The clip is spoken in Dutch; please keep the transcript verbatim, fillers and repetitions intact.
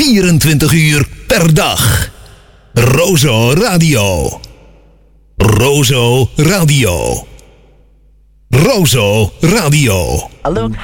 vierentwintig uur per dag. Rozo Radio. Rozo Radio. Rozo Radio. I look